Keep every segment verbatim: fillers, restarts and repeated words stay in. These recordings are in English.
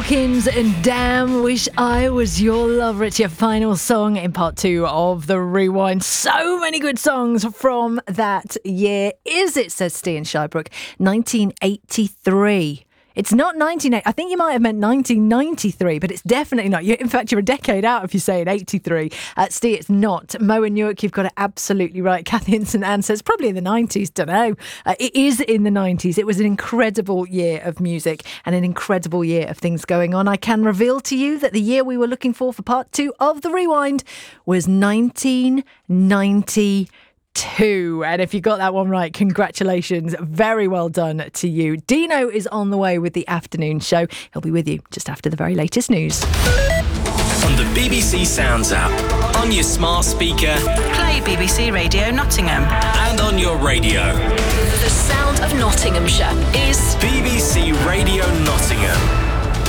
Hawkins and Damn Wish I Was Your Lover. It's your final song in part two of The Rewind. So many good songs from that year. Is it, says Stian Shybrook, nineteen eighty-three. It's not nineteen eighty. I think you might have meant nineteen ninety-three, but it's definitely not. You, in fact, you're a decade out if you say it eighty-three. Uh, Steve, it's not. Mo in Newark, you've got it absolutely right. Kathy in St Anne says probably in the nineties. Don't know. Uh, it is in the nineties. It was an incredible year of music and an incredible year of things going on. I can reveal to you that the year we were looking for for part two of The Rewind was nineteen ninety-two. Two. And if you got that one right, congratulations. Very well done to you. Dino is on the way with the afternoon show. He'll be with you just after the very latest news. On the B B C Sounds app, on your smart speaker, play B B C Radio Nottingham, and on your radio. The sound of Nottinghamshire is B B C Radio Nottingham.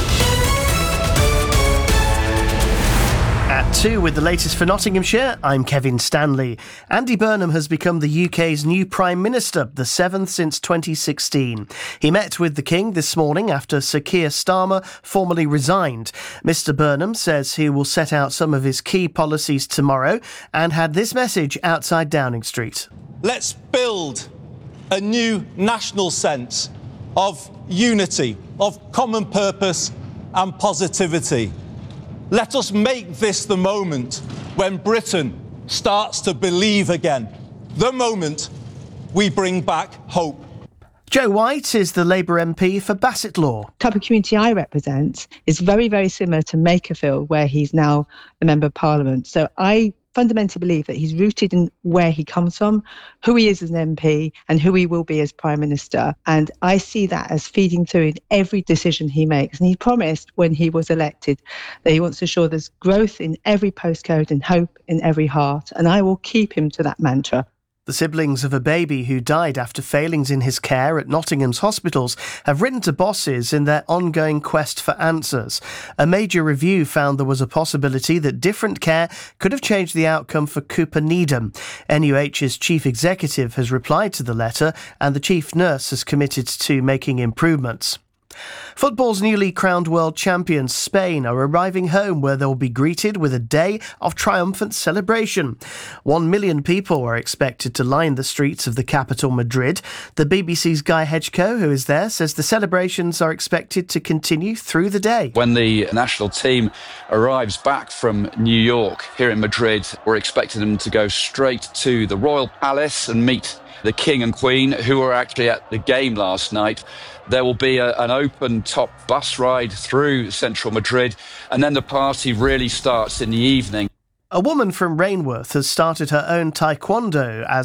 At two with the latest for Nottinghamshire, I'm Kevin Stanley. Andy Burnham has become the U K's new Prime Minister, the seventh since twenty sixteen. He met with the King this morning after Sir Keir Starmer formally resigned. Mr Burnham says he will set out some of his key policies tomorrow and had this message outside Downing Street. Let's build a new national sense of unity, of common purpose and positivity. Let us make this the moment when Britain starts to believe again. The moment we bring back hope. Jo White is the Labour M P for Bassetlaw. The type of community I represent is very, very similar to Makerfield, where he's now the Member of Parliament. So I fundamentally believe that he's rooted in where he comes from, who he is as an M P and who he will be as Prime Minister. And I see that as feeding through in every decision he makes. And he promised when he was elected that he wants to ensure there's growth in every postcode and hope in every heart. And I will keep him to that mantra. The siblings of a baby who died after failings in his care at Nottingham's hospitals have written to bosses in their ongoing quest for answers. A major review found there was a possibility that different care could have changed the outcome for Cooper Needham. N U H's chief executive has replied to the letter and the chief nurse has committed to making improvements. Football's newly crowned world champions, Spain, are arriving home where they'll be greeted with a day of triumphant celebration. One million people are expected to line the streets of the capital, Madrid. The B B C's Guy Hedgecoe, who is there, says the celebrations are expected to continue through the day. When the national team arrives back from New York here in Madrid, we're expecting them to go straight to the Royal Palace and meet the King and Queen, who were actually at the game last night. There will be a, an open-top bus ride through central Madrid, and then the party really starts in the evening. A woman from Rainworth has started her own taekwondo as